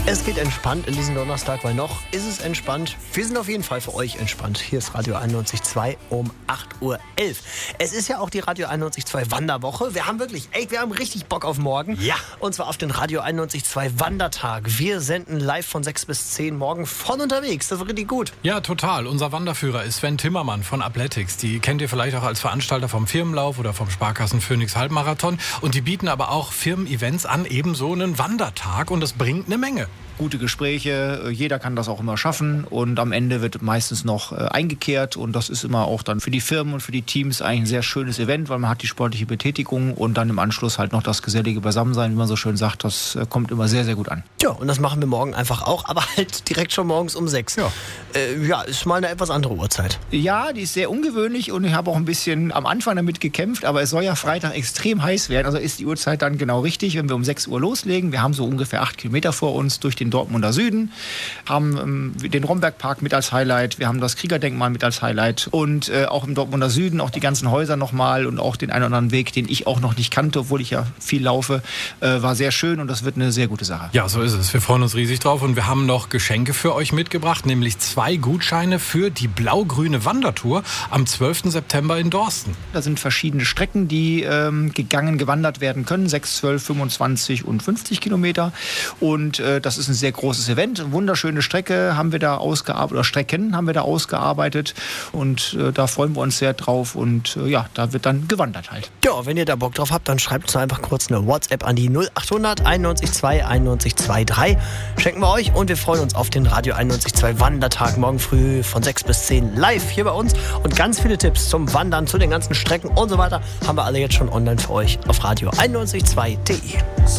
Es geht entspannt in diesem Donnerstag, weil noch ist es entspannt. Wir sind auf jeden Fall für euch entspannt. Hier ist Radio 91.2 um 8.11 Uhr. Es ist ja auch die Radio 91.2 Wanderwoche. Wir haben richtig Bock auf morgen. Ja. Und zwar auf den Radio 91.2 Wandertag. Wir senden live von 6 bis 10 morgen von unterwegs. Das wird richtig gut. Ja, total. Unser Wanderführer ist Sven Timmermann von Athletics. Die kennt ihr vielleicht auch als Veranstalter vom Firmenlauf oder vom Sparkassen Phoenix Halbmarathon. Und die bieten aber auch Firmen-Events an, ebenso einen Wandertag. Und das bringt eine Menge. Gute Gespräche, jeder kann das auch immer schaffen und am Ende wird meistens noch eingekehrt und das ist immer auch dann für die Firmen und für die Teams eigentlich ein sehr schönes Event, weil man hat die sportliche Betätigung und dann im Anschluss halt noch das gesellige Beisammensein, wie man so schön sagt, das kommt immer sehr, sehr gut an. Ja, und das machen wir morgen einfach auch, aber halt direkt schon morgens um 6. Ja. Ist mal eine etwas andere Uhrzeit. Ja, die ist sehr ungewöhnlich und ich habe auch ein bisschen am Anfang damit gekämpft, aber es soll ja Freitag extrem heiß werden, also ist die Uhrzeit dann genau richtig, wenn wir um 6 Uhr loslegen. Wir haben so ungefähr 8 Kilometer vor uns durch den Dortmunder Süden, haben den Rombergpark mit als Highlight, wir haben das Kriegerdenkmal mit als Highlight und auch im Dortmunder Süden auch die ganzen Häuser nochmal und auch den einen oder anderen Weg, den ich auch noch nicht kannte, obwohl ich ja viel laufe, war sehr schön und das wird eine sehr gute Sache. Ja, so ist es. Wir freuen uns riesig drauf und wir haben noch Geschenke für euch mitgebracht, nämlich 2 Gutscheine für die blau-grüne Wandertour am 12. September in Dorsten. Da sind verschiedene Strecken, die gewandert werden können, 6, 12, 25 und 50 Kilometer und das ist ein sehr großes Event. Eine wunderschöne Strecke haben wir da ausgearbeitet, oder Strecken haben wir da ausgearbeitet und da freuen wir uns sehr drauf und da wird dann gewandert halt. Ja, wenn ihr da Bock drauf habt, dann schreibt uns einfach kurz eine WhatsApp an die 0800 91 2 91 23. Schenken wir euch und wir freuen uns auf den Radio 91.2 Wandertag morgen früh von 6 bis 10 live hier bei uns und ganz viele Tipps zum Wandern, zu den ganzen Strecken und so weiter haben wir alle jetzt schon online für euch auf radio91.2.de.